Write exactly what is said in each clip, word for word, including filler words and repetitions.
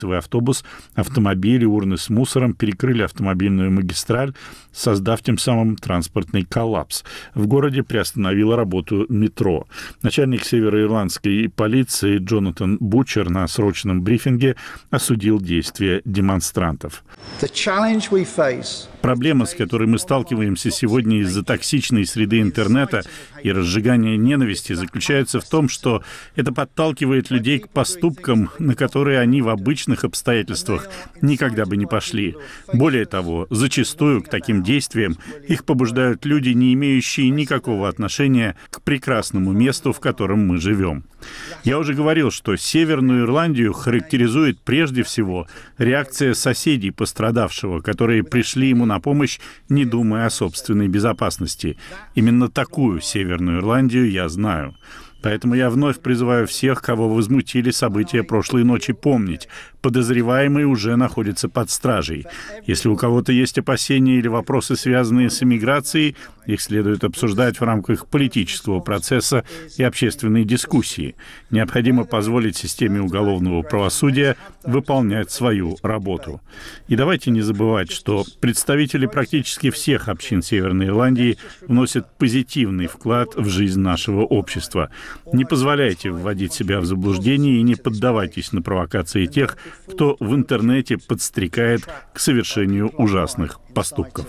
автобус, автомобили, урны с мусором, перекрыли автомобильную магистраль, создав тем самым транспортный коллапс. В городе приостановила работу метро. Начальник североирландской полиции Джонатан Бучер на срочном брифинге осудил действия демонстрантов. Проблема, с которой мы сталкиваемся сегодня из-за токсичной среды интернета и разжигания ненависти, заключается в том, что это подталкивает людей к поступкам, на которые они в обычных обстоятельствах никогда бы не пошли. Более того, зачастую к таким действиям их побуждают люди, не имеющие никакого отношения к прекрасному месту, в котором мы живем. Я уже говорил, что Северную Ирландию характеризует прежде всего реакция соседей пострадавшего, которые пришли ему на помощь, не думая о собственной безопасности. Именно такую Северную Ирландию я знаю. Поэтому я вновь призываю всех, кого возмутили события прошлой ночи, помнить: подозреваемый уже находится под стражей. Если у кого-то есть опасения или вопросы, связанные с иммиграцией, их следует обсуждать в рамках политического процесса и общественной дискуссии. Необходимо позволить системе уголовного правосудия выполнять свою работу. И давайте не забывать, что представители практически всех общин Северной Ирландии вносят позитивный вклад в жизнь нашего общества. Не позволяйте вводить себя в заблуждение и не поддавайтесь на провокации тех, кто в интернете подстрекает к совершению ужасных поступков.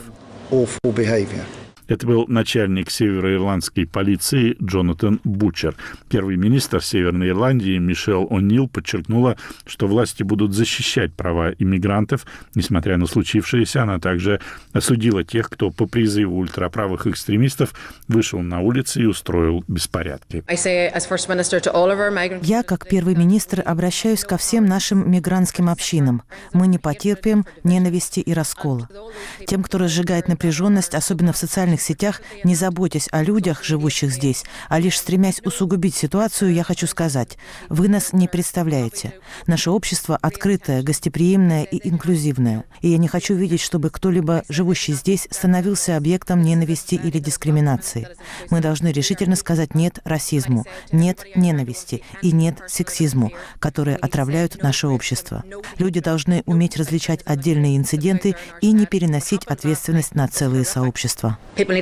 Это был начальник североирландской полиции Джонатан Бучер. Первый министр Северной Ирландии Мишель О'Нил подчеркнула, что власти будут защищать права иммигрантов. Несмотря на случившееся, она также осудила тех, кто по призыву ультраправых экстремистов вышел на улицы и устроил беспорядки. Я, как первый министр, обращаюсь ко всем нашим мигрантским общинам. Мы не потерпим ненависти и раскола. Тем, кто разжигает напряженность, особенно в социальных сетях, не заботясь о людях, живущих здесь, а лишь стремясь усугубить ситуацию, я хочу сказать: вы нас не представляете. Наше общество открытое, гостеприимное и инклюзивное. И я не хочу видеть, чтобы кто-либо, живущий здесь, становился объектом ненависти или дискриминации. Мы должны решительно сказать «нет» расизму, «нет» ненависти и «нет» сексизму, которые отравляют наше общество. Люди должны уметь различать отдельные инциденты и не переносить ответственность на целые сообщества.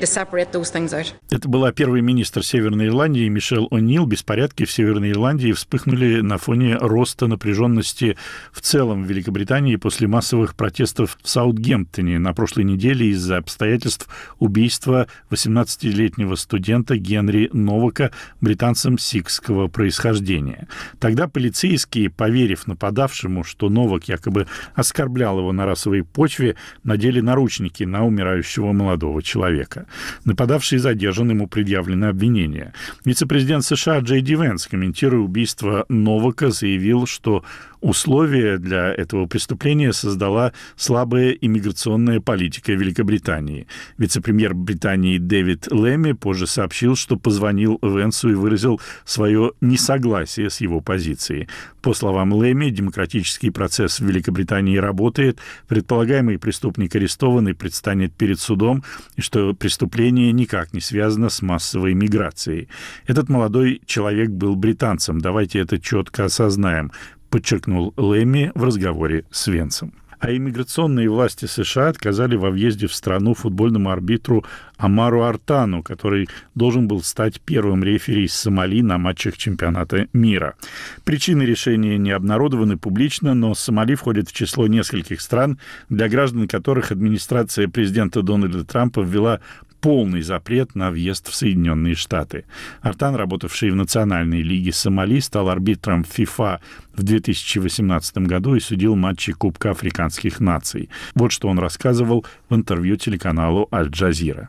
Это была первый министр Северной Ирландии Мишель О'Нил. Беспорядки в Северной Ирландии вспыхнули на фоне роста напряженности в целом в Великобритании после массовых протестов в Саутгемптоне на прошлой неделе из-за обстоятельств убийства восемнадцатилетнего студента Генри Новака, британцем сикхского происхождения. Тогда полицейские, поверив нападавшему, что Новак якобы оскорблял его на расовой почве, надели наручники на умирающего молодого человека. Нападавший задержан, ему предъявлены обвинения. Вице-президент США Джей Ди Венс, комментируя убийство Новака, заявил, что условия для этого преступления создала слабая иммиграционная политика Великобритании. Вице-премьер Британии Дэвид Лэмми позже сообщил, что позвонил Венсу и выразил свое несогласие с его позицией. По словам Лэмми, демократический процесс в Великобритании работает, предполагаемый преступник арестован и предстанет перед судом, и что преступление никак не связано с массовой миграцией. Этот молодой человек был британцем, давайте это четко осознаем, подчеркнул Лэмми в разговоре с Венсом. А иммиграционные власти США отказали во въезде в страну футбольному арбитру Амару Артану, который должен был стать первым рефери из Сомали на матчах чемпионата мира. Причины решения не обнародованы публично, но Сомали входит в число нескольких стран, для граждан которых администрация президента Дональда Трампа ввела полный запрет на въезд в Соединенные Штаты. Артан, работавший в Национальной лиге Сомали, стал арбитром ФИФА в две тысячи восемнадцатом году и судил матчи Кубка африканских наций. Вот что он рассказывал в интервью телеканалу Аль-Джазира.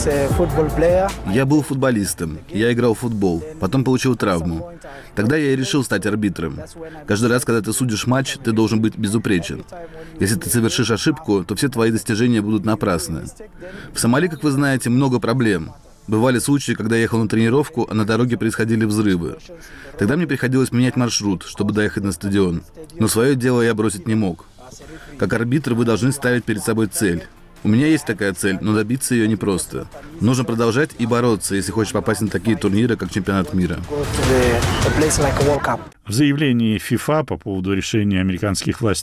Я был футболистом, я играл в футбол, потом получил травму. Тогда я и решил стать арбитром. Каждый раз, когда ты судишь матч, ты должен быть безупречен. Если ты совершишь ошибку, то все твои достижения будут напрасны. В Сомали, как вы знаете, много проблем. Бывали случаи, когда я ехал на тренировку, а на дороге происходили взрывы. Тогда мне приходилось менять маршрут, чтобы доехать на стадион. Но свое дело я бросить не мог. Как арбитр вы должны ставить перед собой цель. У меня есть такая цель, но добиться ее непросто. Нужно продолжать и бороться, если хочешь попасть на такие турниры, как чемпионат мира. В заявлении ФИФА по поводу решения американских властей